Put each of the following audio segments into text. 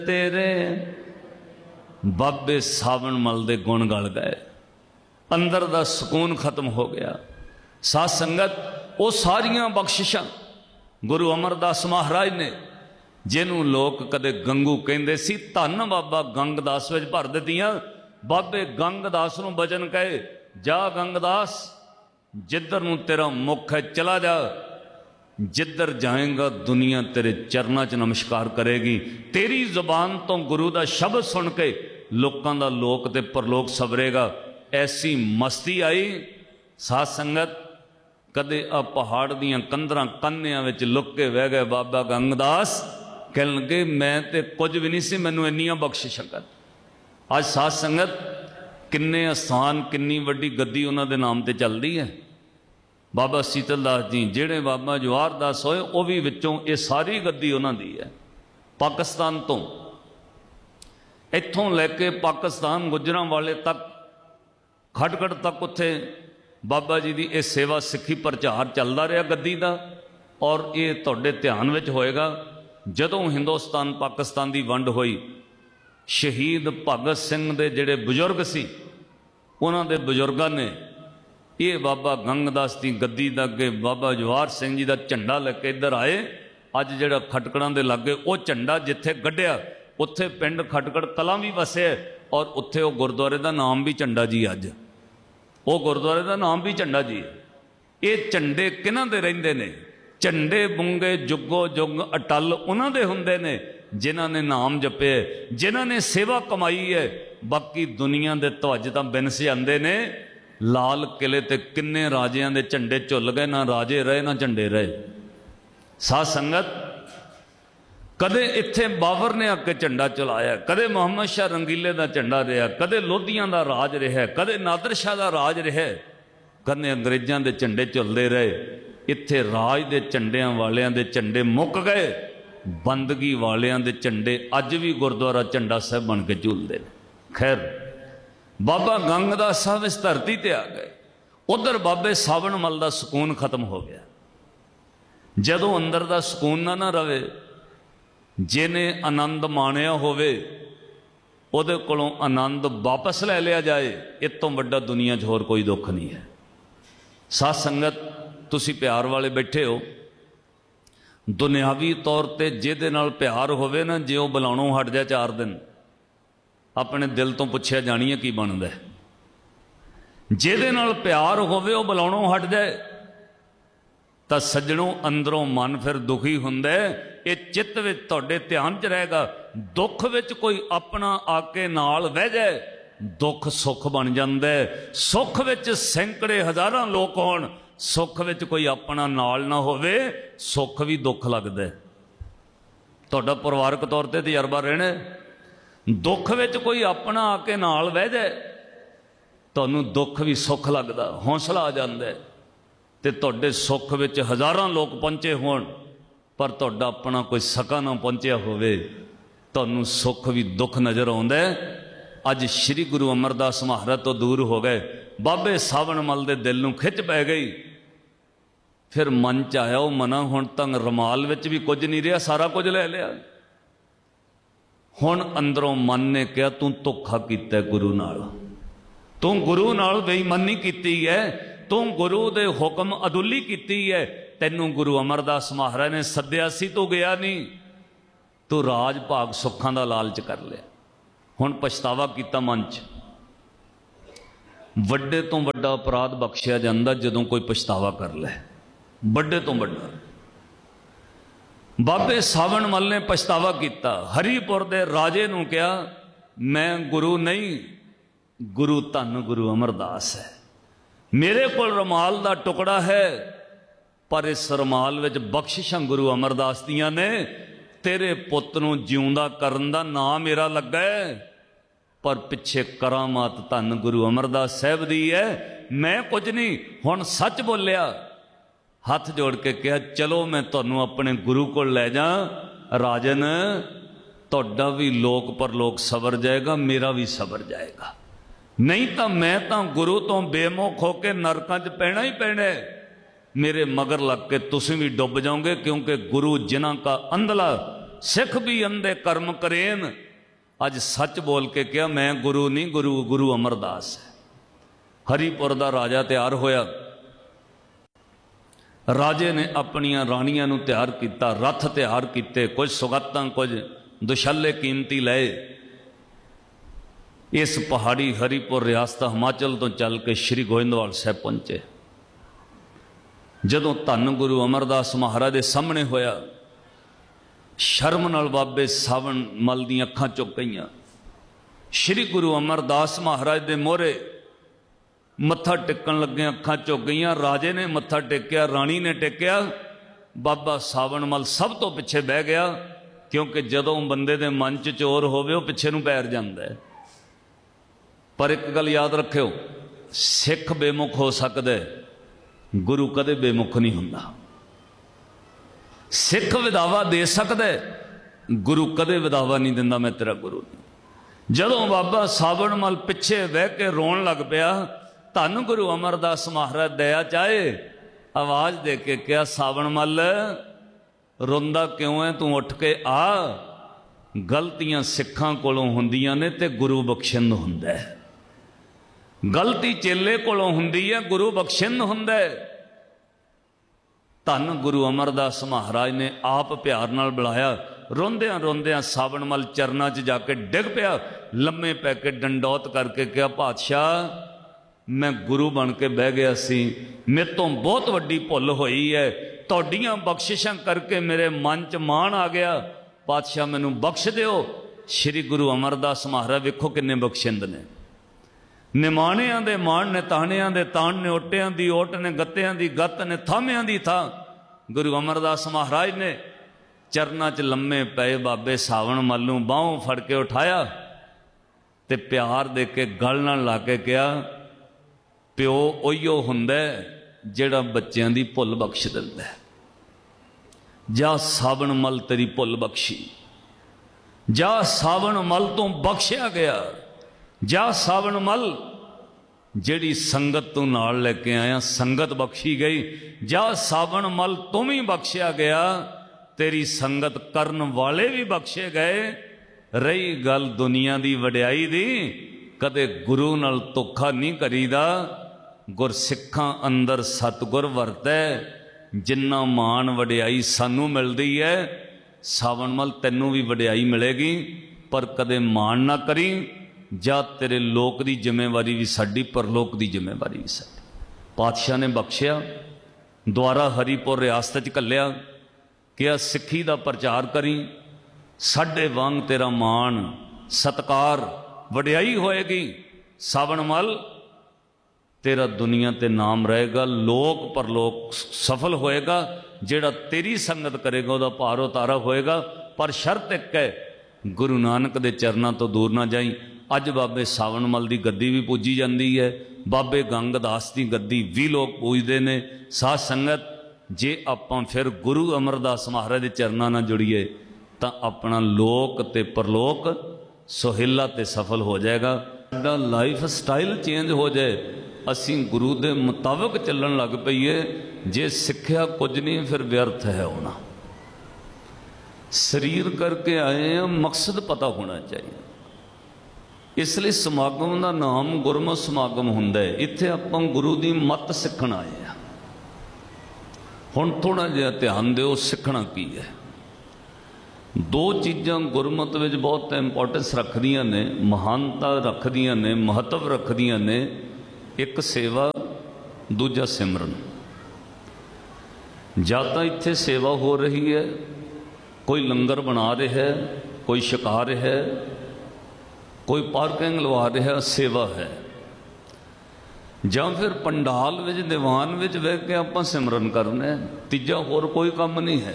तेरे बाबे सावन मल दे गुण गल गए, अंदर दा सुकून खत्म हो गया। साध संगत वो सारियां बख्शिशां गुरु अमरदास महाराज ने, जिन्हों लोग कदे गंगू कहते सी, धन बाबा गंगदास विच भर दित्तियां। बाबे गंगदास नूं बचन कहे, जा गंगदास जिधर नूं तेरा मुख है चला जा, जिधर जाएगा दुनिया तेरे चरणों च नमस्कार करेगी। तेरी जुबान तो गुरु का शब्द सुन के लोगों का लोक ते परलोक सवरेगा। ऐसी मस्ती आई साध संगत, कदे आ पहाड़ दियां कंधरां कान्हियां विच लुक के बह गए। बाबा गंगदास कहन लगे, मैं तो कुछ भी नहीं सी, मैनूं इन्नियां बख्शिशां कर। अज साध संगत किन्ने आसान, किन्नी वड्डी गद्दी उन्हां दे नाम ते चलदी है। बाबा शीतल दास जी जिहड़े बाबा जवाहर दास होए, वह भी विचों ये सारी गद्दी उन्हां दी है। पाकिस्तान तो इत्थों लैके पाकिस्तान गुजरांवाले तक, खटगढ़ तक उत्थे बाबा जी की यह सेवा सिक्खी प्रचार चलता रहा गद्दी का। और ये तुहाडे ध्यान विच होएगा, जदों हिंदुस्तान पाकिस्तान की वंड होई, शहीद भगत सिंह दे जिहड़े बजुर्ग सी, उन्हां दे बजुर्गां ने ये बाबा गंगदास की गद्दी दा अगे बाबा जवाहर सिंह जी का झंडा लैके इधर आए। अज जिहड़ा खटकड़ां दे लागे वो झंडा जिथे गड्ढिया, उत्थे पिंड खटकड़ कलां भी वसे, और उत्थे वो गुरुद्वारे का नाम भी झंडा जी। अज वो गुरुद्वारे का नाम भी झंडा जी। ये झंडे किन्हां दे रहिंदे ने? झंडे बुंगे जुगो जुग अटल उन्हां दे हुंदे ने, जिन्हां ने नाम जपे, जिन्हां ने सेवा कमाई है। बाकी दुनिया दे ध्वज तां बिन सजांदे ने। लाल किले ते किन्ने राजियां दे झंडे झुल गए, ना राजे रहे ना झंडे रहे। साध संगत कदे इत्थे बाबर ने आके झंडा चलाया, कदे मुहम्मद शाह रंगीले का झंडा रहा, कदे लोधियां का राज रहा, कदे नादर शाह का राज रहा, कदे अंग्रेजों के झंडे झुलते रहे। इत्थे राज के झंडियां वालियां दे झंडे मुक गए, बंदगी वालियां दे झंडे अज भी गुरुद्वारा झंडा साहब बन के झूलते हैं। खैर बाबा गंगदास साहब इस धरती ते आ गए, उधर बाबे सावन मल का सुकून खत्म हो गया। जदों अंदर का सुकून ना रवे, जिन्हें आनंद माणिया होवे उहदे कोलों आनंद वापस ले लिया जाए, इस तो वड्डा दुनिया च होर कोई दुख नहीं है। साध संगत तुसी प्यार वाले बैठे हो, दुनियावी तौर पर जिहदे नाल प्यार होवे ना, जे वो बुलाणों हट जाए 4 दिन, अपने दिल तो पुछया जानिए की बनदा है। जिहदे नाल प्यार होवे वो बुलाणों हट जाए तो सज्जणों अंदरों मन फिर दुखी हुंदा है। ये चित्त विच तुहाडे ध्यान च रहेगा। दुख विच कोई अपना आके नाल बह जाए, दुख सुख बन जांदा है। सुख विच सैकड़े हज़ारां लोग होण, सुख विच कोई अपना नाल ना होवे, सुख भी दुख लगदा है। तुहाडा परिवारक तौर पर तजर्बा रहना है। दुख विच कोई अपना आके नाल बह जाए, तुहानूं दुख भी सुख लगदा, हौसला आ जांदा है। ते तुहाडे सुख विच हज़ारां लोग पहुंचे होण, पर तुहाडा अपना कोई सका ना पहुंचिया होवे, तुहानूं सुख भी दुख नज़र आउंदा है। अज श्री गुरु अमरदास महाराज तो दूर हो गए, बाबे सावन मल दे दिल नूं खिच पै गई। फिर मन च आया, वो मना हुण तां रमाल विच भी कुछ नहीं रहा, सारा कुछ ले लिया। हुण अंदरों मन ने कहा, तू धोखा कीता गुरु नाल, तू गुरु नाल बेईमानी कीती है, तू गुरु दे हुक्म अदुली कीती है। तैनू गुरु अमरदास महाराज ने सद्या सी, तू गया नहीं, तू राज भाग सुखां दा लालच कर लिया। हुण पछतावा कीता मन च। वड्डे तो वड्डा अपराध बख्शिया जांदा जदों कोई पछतावा कर ले, वड्डे तो वड्डा। बाबे सावन मल ने पछतावा किया। हरिपुर दे राजे नूं कहा, मैं गुरु नहीं, गुरु धन गुरु अमरदास है। मेरे को रमाल का टुकड़ा है, पर इस रमाल विच बख्शिशां गुरु अमरदास दियां ने। तेरे पुत नूं जिउंदा करन दा नाम मेरा लगा है, पर पिछे करामात धन गुरु अमरदास साहब दी है। मैं कुछ नहीं, हुण सच बोलिया। हाथ जोड़ के कहा, चलो मैं तुहानूं अपने गुरु को ले जा। राजन तुहाडा भी लोक परलोक सवर जाएगा, मेरा भी सवर जाएगा। नहीं तो मैं तो गुरु तो बेमुख होकर नरकां च पैना ही पैना है। मेरे मगर लग के तुसीं भी डुब जाओगे, क्योंकि गुरु जिन्हां का अंधला सिख भी अंधे कर्म करेन। अज सच बोल के क्या, मैं गुरु नहीं, गुरु गुरु अमरदास है। हरिपुर का राजा तैयार होया, राजे ने अपनियां राणियां नूं तैयार किया, रथ तैयार किए, कुछ सुगातां कुछ दुशल्ले कीमती लए। इस पहाड़ी हरिपुर रियासत हिमाचल तो चल के श्री गोविंदवाल साहब पहुंचे। जदों धन गुरु अमरदास महाराज के सामने होया, शर्म नाल बाबे सावण मल दी अखां चुक गईयां। श्री गुरु अमरदास महाराज के मोहरे मत्था टेकन लगे अखां चुक गईयां। राजे ने मत्था टेकिया, राणी ने टेकिया, बाबा सावण मल सब तो पिछे बह गया, क्योंकि जदों बंदे दे मन च चोर होवे वो पिछे नूं पैर जांदा है। पर एक गल याद रखियो, सिख बेमुख हो सकदा है, गुरु कदे बेमुख नहीं हुंदा। सिख विदावा दे सकदा है, गुरु कदे विदावा नहीं दिंदा, मैं तेरा गुरु नहीं। जदों बाबा सावण मल पिछे बह के रोन लग पिया, धन गुरु अमरदास महाराज दया चाहे आवाज दे के क्या, सावण मल रोंदा क्यों है, तू उठ के आ। गलतियां सिखां कोलों हुंदियां ने ते गुरु बख्शिंद हुंदा है। गलती चेले कोलों हुंदी है, गुरु बख्शिंद हुंदा है। धन गुरु अमरदास महाराज ने आप प्यार नाल बुलाया। रोंदियां रोंदियां सावण मल चरना च जाके डिग पिया, लम्मे पै के डंडौत करके कहा, पातशाह मैं गुरु बन के बह गया सी, मेरे तो बहुत वड्डी भुल होई है, तुहाडीआं बख्शिशां करके मेरे मन च मान आ गया, पातशाह मैनूं बख्श दिओ। श्री गुरु अमरदास महाराज वेखो किन्ने बख्शिंद ने। निमाणियां दे मान ने, ताणियां दे ताण ने, ओटियां दी ओट ने, गत्तियां दी गत्त ने, थामियां दी था। गुरु अमरदास महाराज ने चरना च लम्मे पए बाबे सावण मल नूं बाहों फड़ के उठाया ते प्यार दे के गल नाल ला के कहा, प्यो उहिओ हुंदा जिहड़ा बच्चों की भुल बख्श दिंदा है। जा सावण मल तेरी भुल बख्शी, जा सावण मल तो बख्शिया गया, जा सावण मल जिहड़ी संगत तू नाल लेके आया संगत बख्शी गई, जा सावण मल तुम ही बख्शिया गया, तेरी संगत करन वाले भी बख्शे गए। रही गल दुनिया की वड्याई दी, कदे गुरु नाल धोखा नहीं करीदा। गुरसिखां अंदर सतगुर वरतै, जिन्ना मान वड्याई सानू मिलदी है, सावण मल तैनू भी वड्याई मिलेगी। पर कदे मान ना करी, जा तेरे लोक की जिम्मेवारी भी साडी, परलोक की जिम्मेवारी भी साडी। पातशाह ने बख्शिया, द्वारा हरिपुर रियासत च घल्लिया, क्या सिक्खी का प्रचार करी, साडे वांग तेरा मान सत्कार वड्याई होएगी। सावण मल तेरा दुनिया ते नाम रहेगा, लोक परलोक सफल होएगा। जेड़ा तेरी संगत करेगा वह भार उतारा होएगा। पर शर्त एक है, गुरु नानक दे चरना तो दूर ना जाई। अज बाबे सावण मल की गद्दी भी पूजी जाती है, बाबे गंगदास की गद्दी भी लोग पूजते हैं। साध संगत जे आपां फिर गुरु अमरदास महाराज के चरना ना जुड़ीए तो अपना लोक ते परलोक सुहेला ते सफल हो जाएगा। साडा लाइफ स्टाइल चेंज हो जाए, असी गुरु के मुताबिक चलन लग पईए। जे सिक्ख्या कुछ नहीं फिर व्यर्थ है होना। शरीर करके आए हैं, मकसद पता होना चाहिए। इसलिए समागम का नाम गुरमत समागम हुंदा है। इत्थे आपां गुरु की मत सीखण आए हैं। हुण थोड़ा जिहा ध्यान दिओ, सीखना की है। दो चीज़ां गुरमत विच बहुत इंपोर्टेंस रखदियां ने, महानता रखदियां ने, महत्व रखदियां ने। एक सेवा, दूजा सिमरन। ਜਾਂ ਤਾਂ ਇੱਥੇ सेवा हो रही है, कोई लंगर बना रहा है, कोई छका रहा है, कोई पार्किंग लवा रहा, सेवा है। ਜਾਂ फिर पंडाल विच दीवान विच बह के आपां सिमरन करना। तीजा होर कोई काम नहीं है।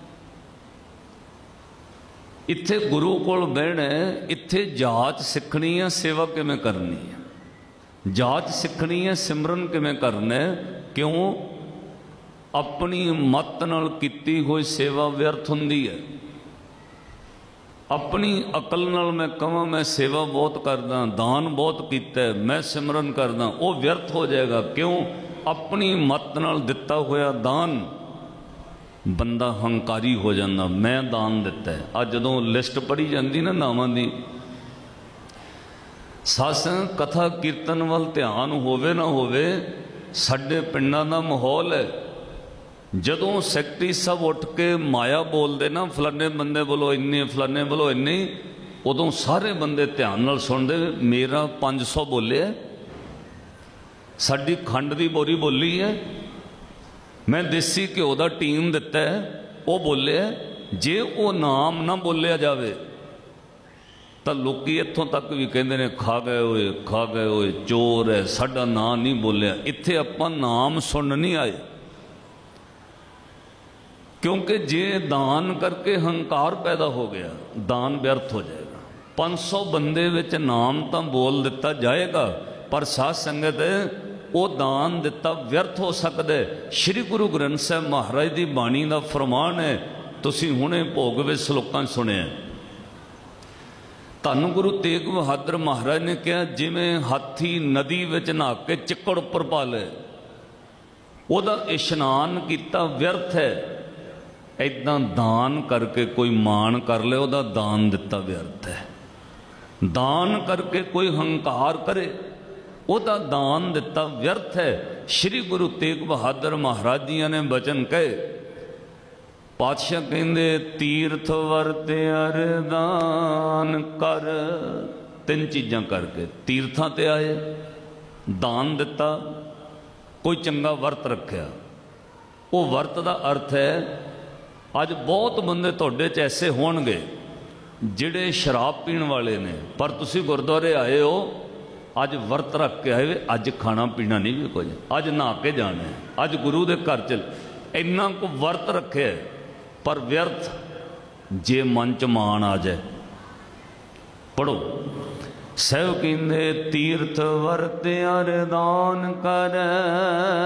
इत्थे गुरु कोल बहना, इत्थे जाच सीखनी है, सेवा किवें करनी है, जाच सीखनी है, सिमरन किवें करना है। क्यों? अपनी मत नाल कीती हुई सेवा व्यर्थ हुंदी है। अपनी अकल नाल मैं कहां मैं सेवा बहुत करदा, दान बहुत कीता, मैं सिमरन करदा, वो व्यर्थ हो जाएगा। क्यों? अपनी मत नाल दिता होया दान ਬੰਦਾ ਹੰਕਾਰੀ ਹੋ ਜਾਂਦਾ, ਮੈਂ ਦਾਨ ਦਿੱਤਾ ਹੈ। ਅੱਜ ਜਦੋਂ ਲਿਸਟ ਪੜ੍ਹੀ ਜਾਂਦੀ ਨਾ ਨਾਵਾਂ ਦੀ, ਸਤਸੰਗ ਕਥਾ ਕੀਰਤਨ ਵੱਲ ਧਿਆਨ ਹੋਵੇ ਨਾ ਹੋਵੇ, ਸਾਡੇ ਪਿੰਡਾਂ ਦਾ ਮਾਹੌਲ ਹੈ, ਜਦੋਂ ਸੈਕਟਰੀ ਸਾਹਿਬ ਉੱਠ ਕੇ ਮਾਇਆ ਬੋਲਦੇ ਨਾ, ਫਲਾਣੇ ਬੰਦੇ ਵੱਲੋਂ ਇੰਨੇ, ਫਲਾਣੇ ਵੱਲੋਂ ਇੰਨੇ, ਉਦੋਂ ਸਾਰੇ ਬੰਦੇ ਧਿਆਨ ਨਾਲ ਸੁਣਦੇ। ਮੇਰਾ 500 ਬੋਲਿਆ, ਸਾਡੀ ਖੰਡ ਦੀ ਬੋਰੀ ਬੋਲੀ ਹੈ, ਮੈਂ ਦੇਸੀ ਘਿਓ ਦਾ ਟੀਮ ਦਿੱਤਾ ਹੈ, ਉਹ ਬੋਲਿਆ। ਜੇ ਉਹ ਨਾਮ ਨਾ ਬੋਲਿਆ ਜਾਵੇ ਤਾਂ ਲੋਕੀ ਇੱਥੋਂ ਤੱਕ ਵੀ ਕਹਿੰਦੇ ਨੇ ਖਾ ਗਏ ਓਏ, ਖਾ ਗਏ ਓਏ, ਚੋਰ ਹੈ, ਸਾਡਾ ਨਾਂ ਨਹੀਂ ਬੋਲਿਆ। ਇੱਥੇ ਆਪਾਂ ਨਾਮ ਸੁਣਨ ਨਹੀਂ ਆਏ, ਕਿਉਂਕਿ ਜੇ ਦਾਨ ਕਰਕੇ ਹੰਕਾਰ ਪੈਦਾ ਹੋ ਗਿਆ, ਦਾਨ ਵਿਅਰਥ ਹੋ ਜਾਏਗਾ। 500 ਬੰਦੇ ਵਿੱਚ ਨਾਮ ਤਾਂ ਬੋਲ ਦਿੱਤਾ ਜਾਏਗਾ, ਪਰ ਸਾਧ ਸੰਗਤ ਉਹ ਦਾਨ ਦਿੱਤਾ ਵਿਅਰਥ ਹੋ ਸਕਦਾ ਹੈ। ਸ਼੍ਰੀ ਗੁਰੂ ਗ੍ਰੰਥ ਸਾਹਿਬ ਮਹਾਰਾਜ ਦੀ ਬਾਣੀ ਦਾ ਫਰਮਾਨ ਹੈ, ਤੁਸੀਂ ਹੁਣੇ ਭੋਗ ਵਿੱਚ ਸ਼ਲੋਕਾਂ ਸੁਣਿਆ। ਧੰਨ ਗੁਰੂ ਤੇਗ ਬਹਾਦਰ ਮਹਾਰਾਜ ਨੇ ਕਿਹਾ, ਜਿਵੇਂ ਹਾਥੀ ਨਦੀ ਵਿੱਚ ਨਹਾ ਕੇ ਚਿੱਕੜ ਉੱਪਰ ਪਾ ਲਏ, ਉਹਦਾ ਇਸ਼ਨਾਨ ਕੀਤਾ ਵਿਅਰਥ ਹੈ। ਇੱਦਾਂ ਦਾਨ ਕਰਕੇ ਕੋਈ ਮਾਣ ਕਰ ਲੈ, ਉਹਦਾ ਦਾਨ ਦਿੱਤਾ ਵਿਅਰਥ ਹੈ। ਦਾਨ ਕਰਕੇ ਕੋਈ ਹੰਕਾਰ ਕਰੇ, ਉਹਦਾ ਦਾਨ ਦਿੱਤਾ ਵਿਅਰਥ ਹੈ। ਸ਼੍ਰੀ ਗੁਰੂ ਤੇਗ ਬਹਾਦਰ ਮਹਾਰਾਜ ਜੀ ਨੇ ਬਚਨ ਕਹੇ, ਪਾਤਸ਼ਾਹ ਕਹਿੰਦੇ ਤੀਰਥ ਵਰਤ ਅਰਦਾਨ ਕਰ। 3 ਚੀਜ਼ਾਂ ਕਰਕੇ ਤੀਰਥਾਂ ਤੇ ਆਏ, ਦਾਨ ਦਿੱਤਾ, ਕੋਈ ਚੰਗਾ ਵਰਤ ਰੱਖਿਆ। ਉਹ ਵਰਤ ਦਾ ਅਰਥ ਹੈ, ਅੱਜ ਬਹੁਤ ਬੰਦੇ ਤੁਹਾਡੇ 'ਚ ਐਸੇ ਹੋਣਗੇ ਜਿਹੜੇ ਸ਼ਰਾਬ ਪੀਣ ਵਾਲੇ ਨੇ, ਪਰ ਤੁਸੀਂ ਗੁਰਦੁਆਰੇ ਆਏ ਹੋ, ਅੱਜ ਵਰਤ ਰੱਖ ਕੇ ਆਏ, ਅੱਜ ਖਾਣਾ ਪੀਣਾ ਨਹੀਂ ਵੀ ਕੁਝ, ਅੱਜ ਨਹਾ ਕੇ ਜਾਣਾ, ਅੱਜ ਗੁਰੂ ਦੇ ਘਰ ਚ ਇੰਨਾ ਕੁ ਵਰਤ ਰੱਖਿਆ, ਪਰ ਵਿਅਰਥ। ਜੇ ਮਨ ਚ ਮਾਣ ਆ ਜਾਏ, ਪੜੋ ਸਹਿਬ ਕਹਿੰਦੇ ਤੀਰਥ ਵਰਤ ਅਰਦਾਨ ਕਰ,